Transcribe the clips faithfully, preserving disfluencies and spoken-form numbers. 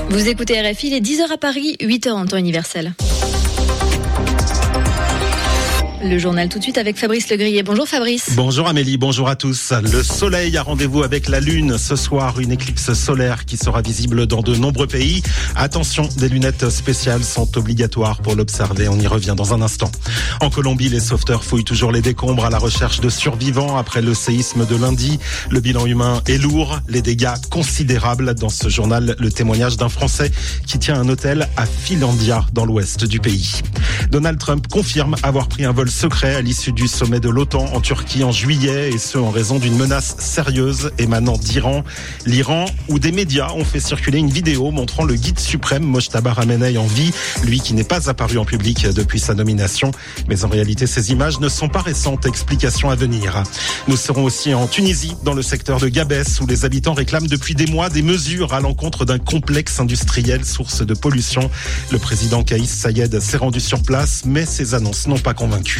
Vous écoutez R F I, il est dix heures à Paris, huit heures en temps universel. Le journal tout de suite avec Fabrice Legrier. Bonjour Fabrice. Bonjour Amélie, bonjour à tous. Le soleil a rendez-vous avec la lune ce soir, une éclipse solaire qui sera visible dans de nombreux pays. Attention, des lunettes spéciales sont obligatoires pour l'observer, on y revient dans un instant. En Colombie, les sauveteurs fouillent toujours les décombres à la recherche de survivants après le séisme de lundi. Le bilan humain est lourd, les dégâts considérables. Dans ce journal, le témoignage d'un Français qui tient un hôtel à Finlandia dans l'ouest du pays. Donald Trump confirme avoir pris un vol secret à l'issue du sommet de l'OTAN en Turquie en juillet, et ce en raison d'une menace sérieuse émanant d'Iran. L'Iran, où des médias ont fait circuler une vidéo montrant le guide suprême Mojtaba Ramenei en vie, lui qui n'est pas apparu en public depuis sa nomination. Mais en réalité, ces images ne sont pas récentes, explication à venir. Nous serons aussi en Tunisie, dans le secteur de Gabès, où les habitants réclament depuis des mois des mesures à l'encontre d'un complexe industriel source de pollution. Le président Kaïs Saïed s'est rendu sur place, mais ses annonces n'ont pas convaincu.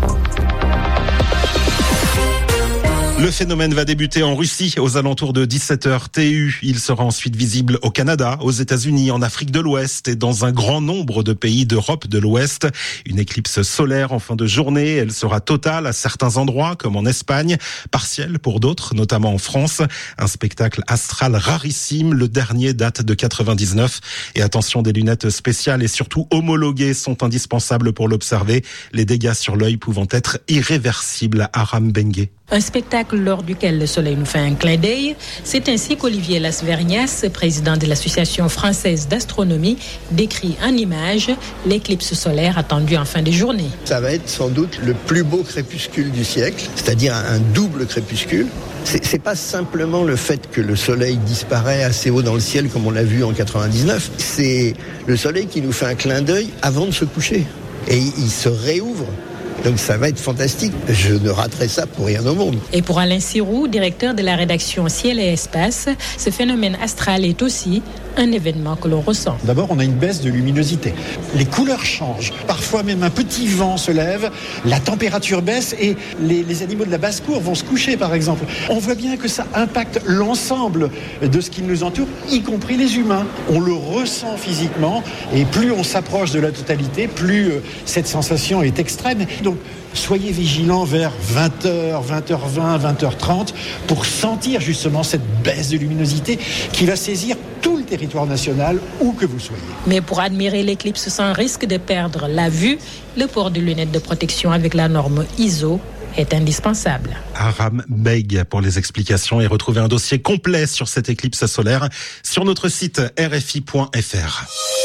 Le phénomène va débuter en Russie aux alentours de dix-sept heures T U. Il sera ensuite visible au Canada, aux États-Unis, en Afrique de l'Ouest et dans un grand nombre de pays d'Europe de l'Ouest. Une éclipse solaire en fin de journée. Elle sera totale à certains endroits, comme en Espagne, partielle pour d'autres, notamment en France. Un spectacle astral rarissime. Le dernier date de quatre-vingt-dix-neuf. Et attention, des lunettes spéciales et surtout homologuées sont indispensables pour l'observer. Les dégâts sur l'œil pouvant être irréversibles. Aram Bengue. Un spectacle lors duquel le soleil nous fait un clin d'œil. C'est ainsi qu'Olivier Lasvernias, président de l'Association française d'astronomie, décrit en images l'éclipse solaire attendue en fin de journée. Ça va être sans doute le plus beau crépuscule du siècle, c'est-à-dire un double crépuscule. C'est, c'est pas simplement le fait que le soleil disparaît assez haut dans le ciel comme on l'a vu en quatre-vingt-dix-neuf, c'est le soleil qui nous fait un clin d'œil avant de se coucher. Et il se réouvre. Donc ça va être fantastique. Je ne raterai ça pour rien au monde. Et pour Alain Sirou, directeur de la rédaction Ciel et Espace, ce phénomène astral est aussi un événement que l'on ressent. D'abord, on a une baisse de luminosité. Les couleurs changent. Parfois même un petit vent se lève, la température baisse et les, les animaux de la basse-cour vont se coucher, par exemple. On voit bien que ça impacte l'ensemble de ce qui nous entoure, y compris les humains. On le ressent physiquement et plus on s'approche de la totalité, plus euh, cette sensation est extrême. Donc, soyez vigilants vers vingt heures, vingt heures vingt, vingt heures trente pour sentir justement cette baisse de luminosité qui va saisir tout le territoire national où que vous soyez. Mais pour admirer l'éclipse sans risque de perdre la vue, le port de lunettes de protection avec la norme I S O est indispensable. Aram Beg pour les explications et retrouver un dossier complet sur cette éclipse solaire sur notre site r f i point f r.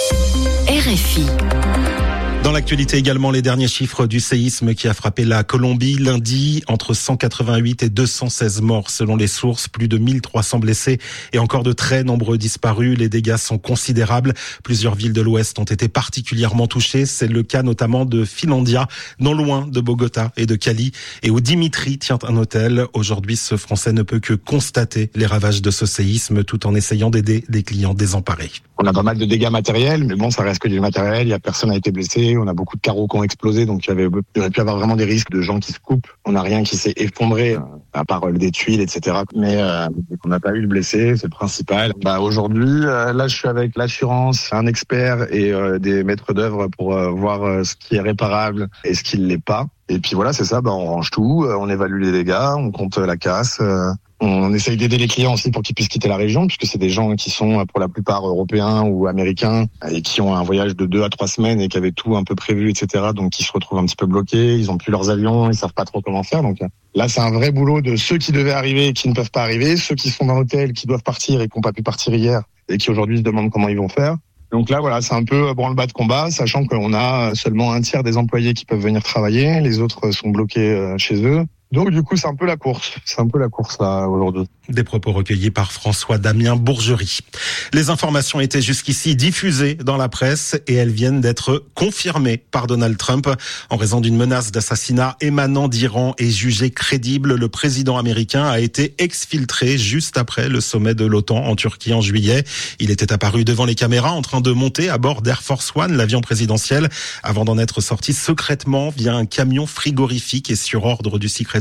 R F I. Dans l'actualité également, les derniers chiffres du séisme qui a frappé la Colombie lundi, entre cent quatre-vingt-huit et deux cent seize morts selon les sources, plus de mille trois cents blessés et encore de très nombreux disparus. Les dégâts sont considérables. Plusieurs villes de l'Ouest ont été particulièrement touchées. C'est le cas notamment de Finlandia, non loin de Bogota et de Cali, et où Dimitri tient un hôtel. Aujourd'hui, ce Français ne peut que constater les ravages de ce séisme tout en essayant d'aider des clients désemparés. On a pas mal de dégâts matériels, mais bon, ça reste que du matériel. Il y a personne n'a été blessé. On a beaucoup de carreaux qui ont explosé, donc il y avait, il aurait pu avoir vraiment des risques de gens qui se coupent. On n'a rien qui s'est effondré, à part des tuiles, et cetera. Mais euh, on n'a pas eu de blessés, c'est le principal. Bah aujourd'hui, euh, là, je suis avec l'assurance, un expert et euh, des maîtres d'œuvre pour euh, voir euh, ce qui est réparable et ce qui ne l'est pas. Et puis voilà, c'est ça. Bah on range tout, euh, on évalue les dégâts, on compte la casse. Euh, On essaye d'aider les clients aussi pour qu'ils puissent quitter la région, puisque c'est des gens qui sont pour la plupart européens ou américains et qui ont un voyage de deux à trois semaines et qui avaient tout un peu prévu, et cetera. Donc qui se retrouvent un petit peu bloqués, ils ont plus leurs avions, ils savent pas trop comment faire. Donc là, c'est un vrai boulot de ceux qui devaient arriver et qui ne peuvent pas arriver, ceux qui sont dans l'hôtel, qui doivent partir et qui n'ont pas pu partir hier et qui aujourd'hui se demandent comment ils vont faire. Donc là, voilà, c'est un peu branle-bas de combat, sachant qu'on a seulement un tiers des employés qui peuvent venir travailler, les autres sont bloqués chez eux. Donc du coup, c'est un peu la course. C'est un peu la course là aujourd'hui. Des propos recueillis par François-Damien Bourgerie. Les informations étaient jusqu'ici diffusées dans la presse et elles viennent d'être confirmées par Donald Trump. En raison d'une menace d'assassinat émanant d'Iran et jugée crédible, le président américain a été exfiltré juste après le sommet de l'OTAN en Turquie en juillet. Il était apparu devant les caméras en train de monter à bord d'Air Force One, l'avion présidentiel, avant d'en être sorti secrètement via un camion frigorifique et sur ordre du Secret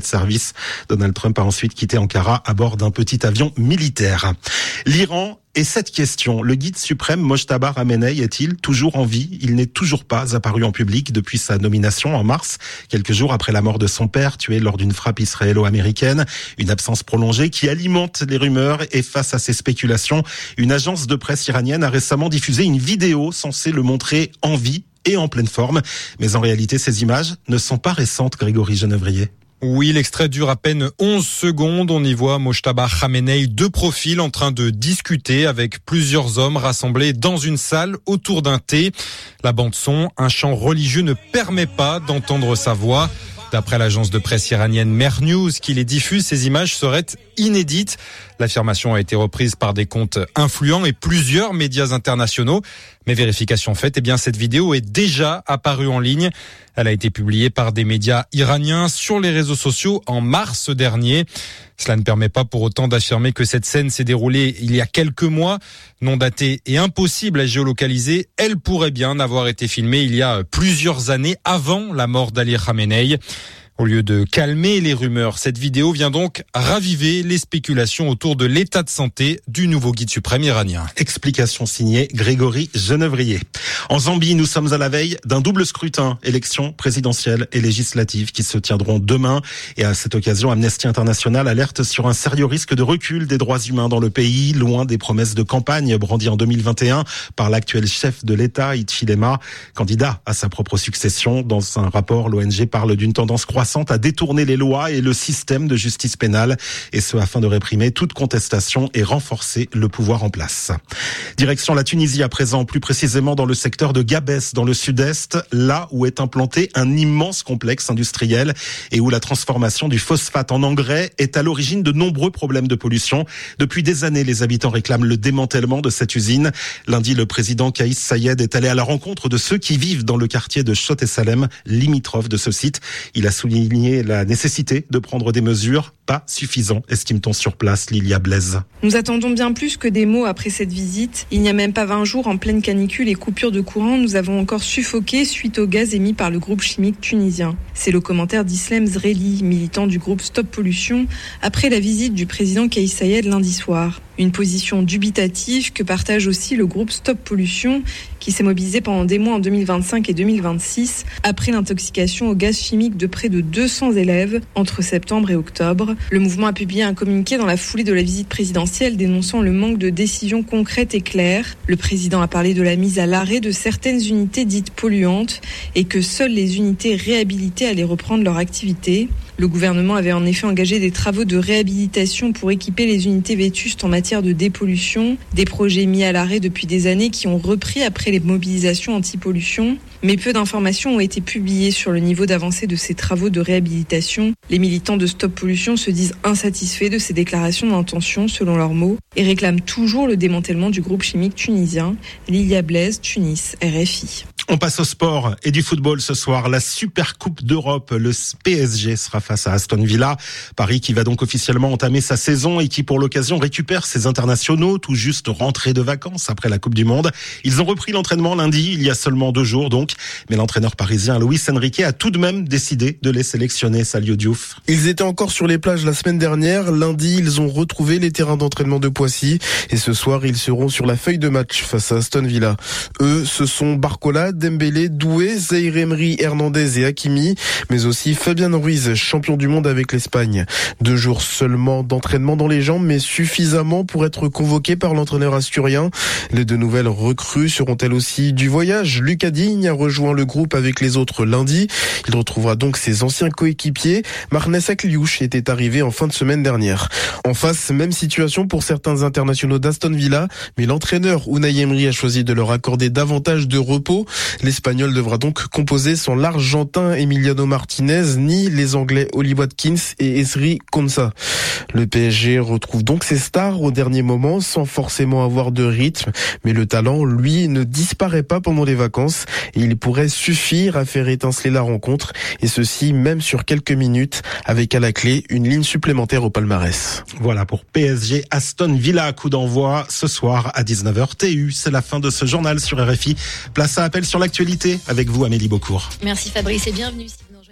de service. Donald Trump a ensuite quitté Ankara à bord d'un petit avion militaire. L'Iran et cette question, le guide suprême Mojtaba Khamenei est-il toujours en vie ? Il n'est toujours pas apparu en public depuis sa nomination en mars, quelques jours après la mort de son père, tué lors d'une frappe israélo-américaine. Une absence prolongée qui alimente les rumeurs et face à ces spéculations, une agence de presse iranienne a récemment diffusé une vidéo censée le montrer en vie et en pleine forme. Mais en réalité, ces images ne sont pas récentes, Grégory Genevrier. Oui, l'extrait dure à peine onze secondes. On y voit Mojtaba Khamenei de profil en train de discuter avec plusieurs hommes rassemblés dans une salle autour d'un thé. La bande-son, un chant religieux ne permet pas d'entendre sa voix. D'après l'agence de presse iranienne Mehr News qui les diffuse, ces images seraient inédites. L'affirmation a été reprise par des comptes influents et plusieurs médias internationaux. Mais vérification faite, eh bien cette vidéo est déjà apparue en ligne. Elle a été publiée par des médias iraniens sur les réseaux sociaux en mars dernier. Cela ne permet pas pour autant d'affirmer que cette scène s'est déroulée il y a quelques mois. Non datée et impossible à géolocaliser, elle pourrait bien avoir été filmée il y a plusieurs années avant la mort d'Ali Khamenei. Au lieu de calmer les rumeurs, cette vidéo vient donc raviver les spéculations autour de l'état de santé du nouveau guide suprême iranien. Explication signée Grégory Genevrier. En Zambie, nous sommes à la veille d'un double scrutin, élections présidentielles et législatives qui se tiendront demain. Et à cette occasion, Amnesty International alerte sur un sérieux risque de recul des droits humains dans le pays, loin des promesses de campagne brandies en deux mille vingt et un par l'actuel chef de l'État, Hichilema, candidat à sa propre succession. Dans un rapport, l'O N G parle d'une tendance croissante à détourner les lois et le système de justice pénale, et ce afin de réprimer toute contestation et renforcer le pouvoir en place. Direction la Tunisie à présent, plus précisément dans le secteur de Gabès, dans le sud-est, là où est implanté un immense complexe industriel et où la transformation du phosphate en engrais est à l'origine de nombreux problèmes de pollution. Depuis des années, les habitants réclament le démantèlement de cette usine. Lundi, le président Kaïs Sayed est allé à la rencontre de ceux qui vivent dans le quartier de Chott et Salem, limitrophe de ce site. Il a souligné la nécessité de prendre des mesures, pas suffisant, estime-t-on sur place, Lilia Blaise. Nous attendons bien plus que des mots après cette visite. Il n'y a même pas vingt jours, en pleine canicule et coupure de courant, nous avons encore suffoqué suite au gaz émis par le groupe chimique tunisien. C'est le commentaire d'Islem Zreli, militant du groupe Stop Pollution, après la visite du président Kaïs Sayed lundi soir. Une position dubitative que partage aussi le groupe Stop Pollution, qui s'est mobilisé pendant des mois en deux mille vingt-cinq et deux mille vingt-six, après l'intoxication au gaz chimique de près de deux cents élèves entre septembre et octobre. Le mouvement a publié un communiqué dans la foulée de la visite présidentielle dénonçant le manque de décisions concrètes et claires. Le président a parlé de la mise à l'arrêt de certaines unités dites polluantes et que seules les unités réhabilitées allaient reprendre leur activité. Le gouvernement avait en effet engagé des travaux de réhabilitation pour équiper les unités vétustes en matière de dépollution, des projets mis à l'arrêt depuis des années qui ont repris après les mobilisations anti-pollution. Mais peu d'informations ont été publiées sur le niveau d'avancée de ces travaux de réhabilitation. Les militants de Stop Pollution se disent insatisfaits de ces déclarations d'intention, selon leurs mots, et réclament toujours le démantèlement du groupe chimique tunisien. Lilia Blaise, Tunis, R F I. On passe au sport et du football ce soir. La Super Coupe d'Europe, le P S G sera face à Aston Villa. Paris qui va donc officiellement entamer sa saison et qui pour l'occasion récupère ses internationaux tout juste rentrés de vacances après la Coupe du Monde. Ils ont repris l'entraînement lundi, il y a seulement deux jours donc. Mais l'entraîneur parisien Luis Enrique a tout de même décidé de les sélectionner. Salio Diouf. Ils étaient encore sur les plages la semaine dernière. Lundi, ils ont retrouvé les terrains d'entraînement de Poissy. Et ce soir, ils seront sur la feuille de match face à Aston Villa. Eux, ce sont Barcola, Dembélé, Doué, Zaïre Emery, Hernandez et Hakimi, mais aussi Fabian Ruiz, champion du monde avec l'Espagne. Deux jours seulement d'entraînement dans les jambes, mais suffisamment pour être convoqué par l'entraîneur asturien. Les deux nouvelles recrues seront-elles aussi du voyage? Lucas Digne a rejoint le groupe avec les autres lundi. Il retrouvera donc ses anciens coéquipiers. Marnes Akliouche était arrivé en fin de semaine dernière. En face, même situation pour certains internationaux d'Aston Villa, mais l'entraîneur Unai Emery a choisi de leur accorder davantage de repos. L'Espagnol devra donc composer sans l'Argentin Emiliano Martinez, ni les Anglais Oli Watkins et Ezri Konsa. Le P S G retrouve donc ses stars au dernier moment sans forcément avoir de rythme, mais le talent, lui, ne disparaît pas pendant les vacances et il pourrait suffire à faire étinceler la rencontre, et ceci même sur quelques minutes, avec à la clé une ligne supplémentaire au palmarès. Voilà pour P S G Aston Villa, coup d'envoi ce soir à dix-neuf heures T U. C'est la fin de ce journal sur R F I. Place à Appel sur l'actualité avec vous, Amélie Beaucourt. Merci Fabrice et bienvenue si vous nous rejoignez.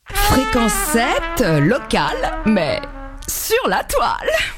Fréquence sept, locale, mais sur la toile.